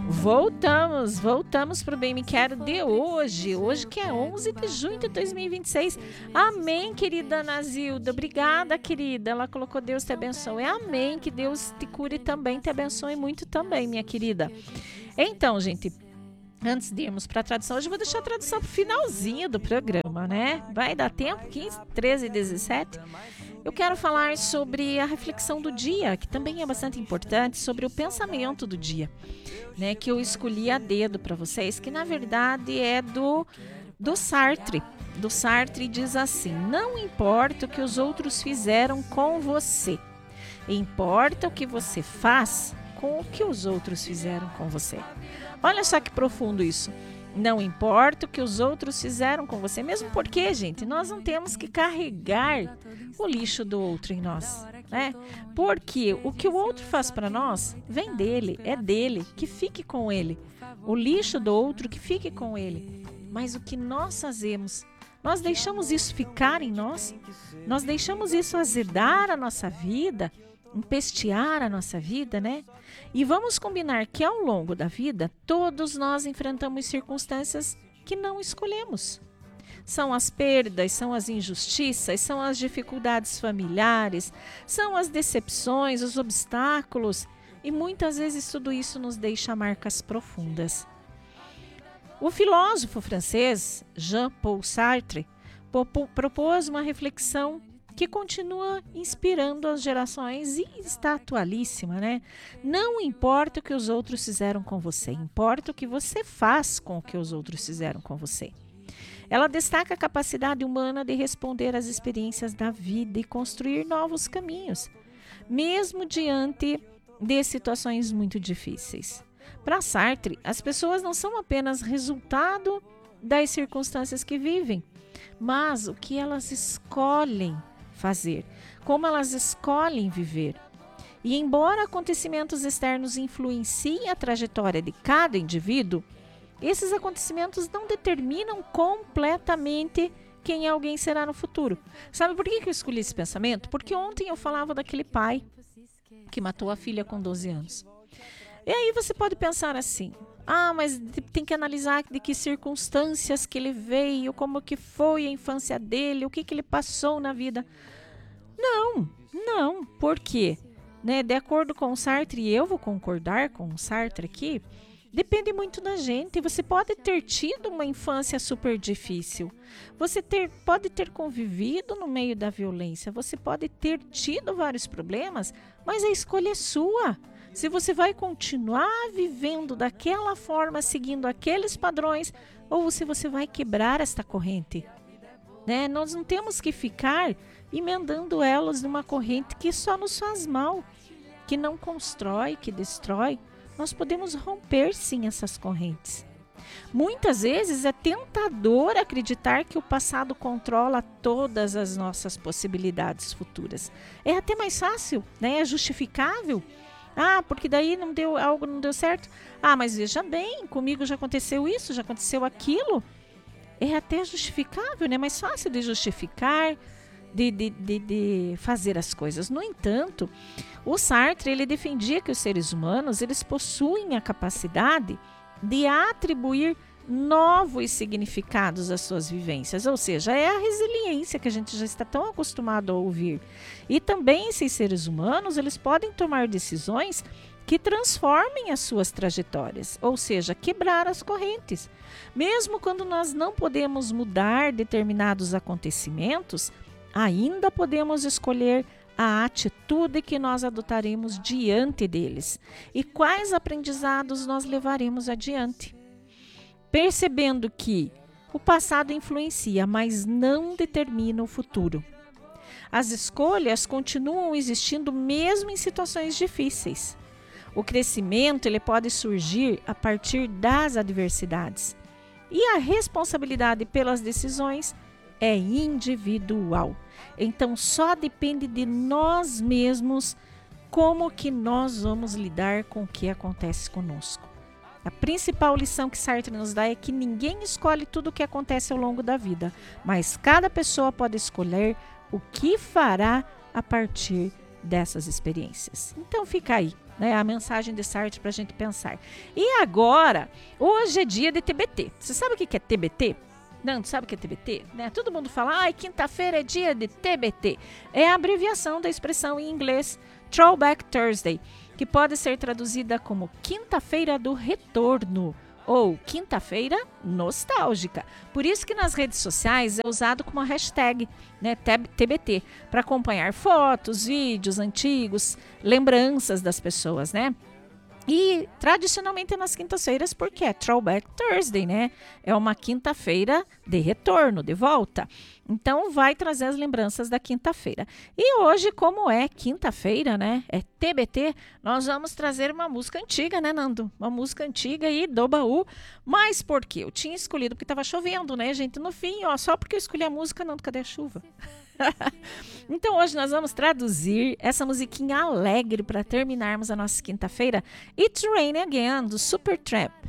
Voltamos para o Bem Me Quero de hoje que é 11 de junho de 2026. Amém, querida Ana Zilda, obrigada, querida, ela colocou Deus te abençoe, amém, que Deus te cure também, te abençoe muito também, minha querida. Então, gente, antes de irmos para a tradução, hoje eu vou deixar a tradução para o finalzinho do programa, né? Vai dar tempo, 15, 13 e 17. Eu quero falar sobre a reflexão do dia, que também é bastante importante, sobre o pensamento do dia, né? Que eu escolhi a dedo para vocês, que na verdade é do Sartre. Do Sartre diz assim: não importa o que os outros fizeram com você, importa o que você faz com o que os outros fizeram com você. Olha só que profundo isso. Não importa o que os outros fizeram com você, mesmo porque, gente, nós não temos que carregar o lixo do outro em nós, né? Porque o que o outro faz para nós vem dele, é dele, que fique com ele. O lixo do outro, que fique com ele. Mas o que nós fazemos, nós deixamos isso ficar em nós? Nós deixamos isso azedar a nossa vida, empestear a nossa vida, né? E vamos combinar que ao longo da vida, todos nós enfrentamos circunstâncias que não escolhemos. São as perdas, são as injustiças, são as dificuldades familiares, são as decepções, os obstáculos, e muitas vezes tudo isso nos deixa marcas profundas. O filósofo francês Jean-Paul Sartre propôs uma reflexão que continua inspirando as gerações e está atualíssima, né? Não importa o que os outros fizeram com você, importa o que você faz com o que os outros fizeram com você. Ela destaca a capacidade humana de responder às experiências da vida e construir novos caminhos, mesmo diante de situações muito difíceis. Para Sartre, as pessoas não são apenas resultado das circunstâncias que vivem, mas o que elas escolhem fazer, como elas escolhem viver. E embora acontecimentos externos influenciem a trajetória de cada indivíduo, esses acontecimentos não determinam completamente quem alguém será no futuro. Sabe por que eu escolhi esse pensamento? Porque ontem eu falava daquele pai que matou a filha com 12 anos. E aí você pode pensar assim: mas tem que analisar de que circunstâncias que ele veio, como que foi a infância dele, o que ele passou na vida. Não, por quê? Né? De acordo com o Sartre, e eu vou concordar com o Sartre aqui, depende muito da gente. Você pode ter tido uma infância super difícil, você pode ter convivido no meio da violência, você pode ter tido vários problemas, mas a escolha é sua. Se você vai continuar vivendo daquela forma, seguindo aqueles padrões, ou se você vai quebrar esta corrente. Né? Nós não temos que ficar emendando elas numa corrente que só nos faz mal, que não constrói, que destrói. Nós podemos romper sim essas correntes. Muitas vezes é tentador acreditar que o passado controla todas as nossas possibilidades futuras. É até mais fácil, né? É justificável. Porque daí algo não deu certo. Mas veja bem, comigo já aconteceu isso, já aconteceu aquilo. É até justificável, né? Mais fácil de justificar, de fazer as coisas. No entanto, o Sartre ele defendia que os seres humanos eles possuem a capacidade de atribuir novos significados às suas vivências, ou seja, é a resiliência que a gente já está tão acostumado a ouvir. E também esses seres humanos eles podem tomar decisões que transformem as suas trajetórias, ou seja, quebrar as correntes. Mesmo quando nós não podemos mudar determinados acontecimentos, ainda podemos escolher a atitude que nós adotaremos diante deles e quais aprendizados nós levaremos adiante. Percebendo que o passado influencia, mas não determina o futuro. As escolhas continuam existindo mesmo em situações difíceis. O crescimento ele pode surgir a partir das adversidades. E a responsabilidade pelas decisões é individual. Então só depende de nós mesmos como que nós vamos lidar com o que acontece conosco. A principal lição que Sartre nos dá é que ninguém escolhe tudo o que acontece ao longo da vida, mas cada pessoa pode escolher o que fará a partir dessas experiências. Então fica aí né? A mensagem de Sartre para a gente pensar. E agora, hoje é dia de TBT. Você sabe o que é TBT? Não, sabe o que é TBT? Né? Todo mundo fala, quinta-feira é dia de TBT. É a abreviação da expressão em inglês Throwback Thursday, que pode ser traduzida como quinta-feira do retorno ou quinta-feira nostálgica. Por isso que nas redes sociais é usado como a hashtag, né, TBT, para acompanhar fotos, vídeos antigos, lembranças das pessoas, né? E tradicionalmente é nas quintas-feiras, porque é Throwback Thursday, né? É uma quinta-feira de retorno, de volta. Então vai trazer as lembranças da quinta-feira. E hoje, como é quinta-feira, né? É TBT, nós vamos trazer uma música antiga, né, Nando? Uma música antiga aí do baú. Mas por quê? Eu tinha escolhido porque estava chovendo, né, gente? No fim, ó, só porque eu escolhi a música, Nando, cadê a chuva? Então hoje nós vamos traduzir essa musiquinha alegre para terminarmos a nossa quinta-feira. It's Rain Again, do Supertramp.